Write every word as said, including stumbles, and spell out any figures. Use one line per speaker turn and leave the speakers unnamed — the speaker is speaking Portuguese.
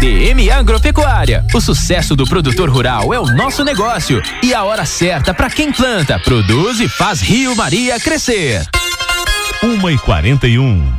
D M Agropecuária. O sucesso do produtor rural é o nosso negócio e a hora certa para quem planta, produz e faz Rio Maria crescer.
uma e quarenta e um.